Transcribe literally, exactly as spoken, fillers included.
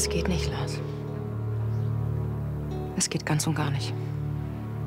Das geht nicht, Lars. Es geht ganz und gar nicht.